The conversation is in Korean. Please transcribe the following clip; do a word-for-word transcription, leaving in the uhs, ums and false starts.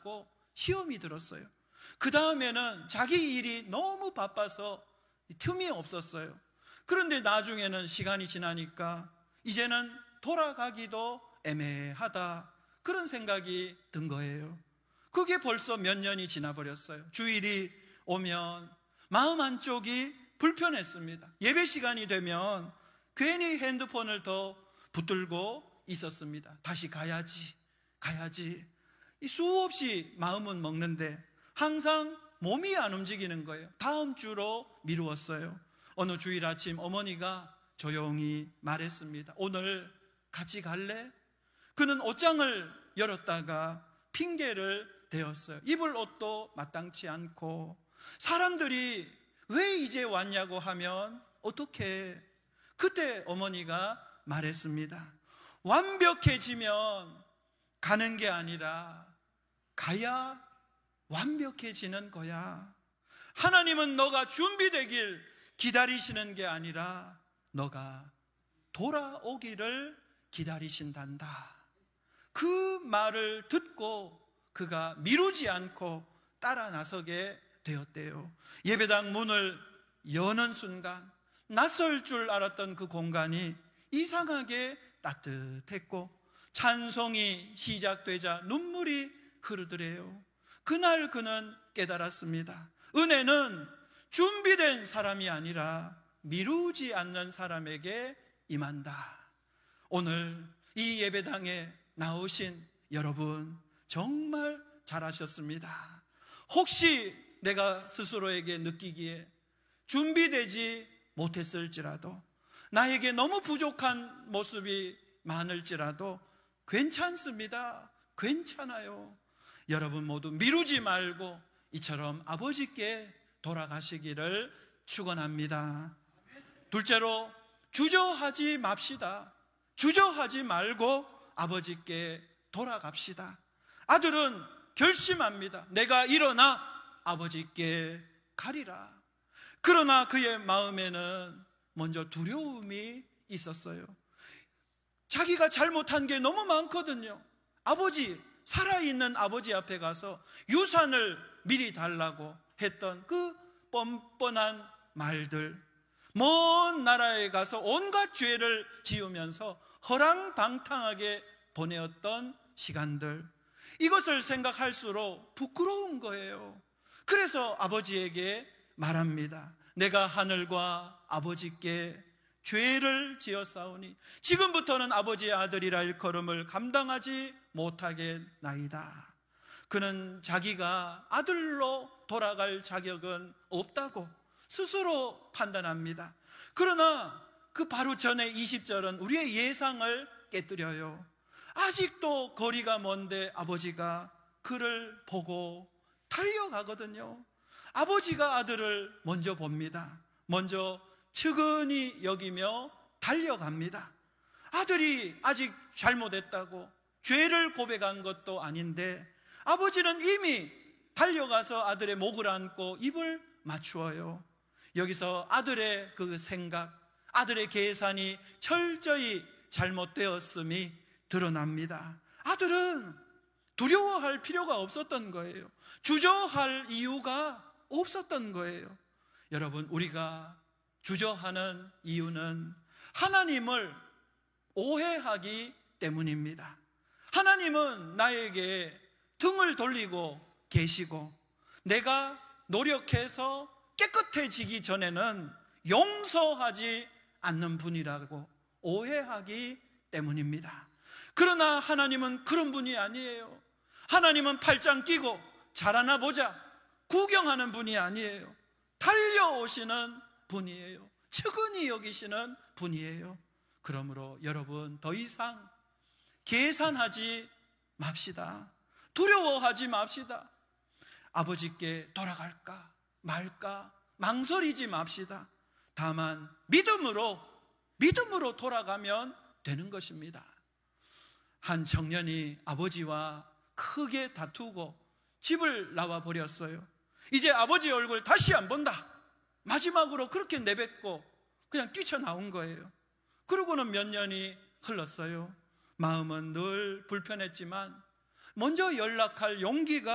끝나고 시험이 들었어요. 그 다음에는 자기 일이 너무 바빠서 틈이 없었어요. 그런데 나중에는 시간이 지나니까 이제는 돌아가기도 애매하다, 그런 생각이 든 거예요. 그게 벌써 몇 년이 지나버렸어요. 주일이 오면 마음 한쪽이 불편했습니다. 예배 시간이 되면 괜히 핸드폰을 더 붙들고 있었습니다. 다시 가야지, 가야지. 이 수없이 마음은 먹는데 항상 몸이 안 움직이는 거예요. 다음 주로 미루었어요. 어느 주일 아침 어머니가 조용히 말했습니다. 오늘 같이 갈래? 그는 옷장을 열었다가 핑계를 대었어요. 입을 옷도 마땅치 않고. 사람들이 왜 이제 왔냐고 하면 어떻게? 그때 어머니가 말했습니다. 완벽해지면 가는 게 아니라 가야 완벽해지는 거야. 하나님은 너가 준비되길 기다리시는 게 아니라 너가 돌아오기를 기다리신단다. 그 말을 듣고 그가 미루지 않고 따라 나서게 되었대요. 예배당 문을 여는 순간 낯설 줄 알았던 그 공간이 이상하게 따뜻했고 찬송이 시작되자 눈물이 흐르더래요. 그날 그는 깨달았습니다. 은혜는 준비된 사람이 아니라 미루지 않는 사람에게 임한다. 오늘 이 예배당에 나오신 여러분 정말 잘하셨습니다. 혹시 내가 스스로에게 느끼기에 준비되지 못했을지라도, 나에게 너무 부족한 모습이 많을지라도 괜찮습니다. 괜찮아요. 여러분 모두 미루지 말고 이처럼 아버지께 돌아가시기를 축원합니다. 둘째로, 주저하지 맙시다. 주저하지 말고 아버지께 돌아갑시다. 아들은 결심합니다. 내가 일어나 아버지께 가리라. 그러나 그의 마음에는 먼저 두려움이 있었어요. 자기가 잘못한 게 너무 많거든요. 아버지, 살아있는 아버지 앞에 가서 유산을 미리 달라고 했던 그 뻔뻔한 말들, 먼 나라에 가서 온갖 죄를 지으면서 허랑방탕하게 보내었던 시간들, 이것을 생각할수록 부끄러운 거예요. 그래서 아버지에게 말합니다. 내가 하늘과 아버지께 죄를 지었사오니 지금부터는 아버지의 아들이라 일컬음을 감당하지 못하겠나이다. 그는 자기가 아들로 돌아갈 자격은 없다고 스스로 판단합니다. 그러나 그 바로 전에 이십 절은 우리의 예상을 깨뜨려요. 아직도 거리가 먼데 아버지가 그를 보고 달려가거든요. 아버지가 아들을 먼저 봅니다. 먼저 측은히 여기며 달려갑니다. 아들이 아직 잘못했다고 죄를 고백한 것도 아닌데 아버지는 이미 달려가서 아들의 목을 안고 입을 맞추어요. 여기서 아들의 그 생각, 아들의 계산이 철저히 잘못되었음이 드러납니다. 아들은 두려워할 필요가 없었던 거예요. 주저할 이유가 없었던 거예요. 여러분, 우리가 주저하는 이유는 하나님을 오해하기 때문입니다. 하나님은 나에게 등을 돌리고 계시고 내가 노력해서 깨끗해지기 전에는 용서하지 않는 분이라고 오해하기 때문입니다. 그러나 하나님은 그런 분이 아니에요. 하나님은 팔짱 끼고 잘하나 보자 구경하는 분이 아니에요. 달려오시는 분이에요. 측은히 여기시는 분이에요. 그러므로 여러분 더 이상 계산하지 맙시다. 두려워하지 맙시다. 아버지께 돌아갈까 말까 망설이지 맙시다. 다만 믿음으로 믿음으로 돌아가면 되는 것입니다. 한 청년이 아버지와 크게 다투고 집을 나와 버렸어요. 이제 아버지 얼굴 다시 안 본다. 마지막으로 그렇게 내뱉고 그냥 뛰쳐나온 거예요. 그러고는 몇 년이 흘렀어요. 마음은 늘 불편했지만 먼저 연락할 용기가